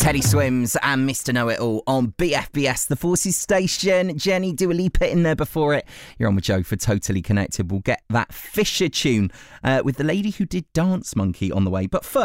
Teddy Swims and Mr. Know-It-All on BFBS, the Forces Station. Jenny, Dua Lipa in there before it. You're on with Joe for Totally Connected. We'll get that Fisher tune with the lady who did Dance Monkey on the way. But first,